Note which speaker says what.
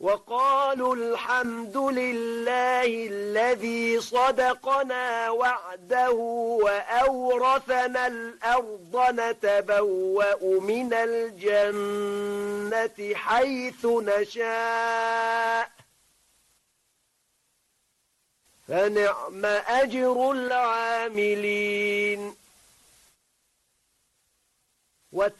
Speaker 1: وقالوا الحمد لله الذي صدقنا وعده وأورثنا الأرض نتبوأ من الجنة حيث نشاء فنعم أجر العاملين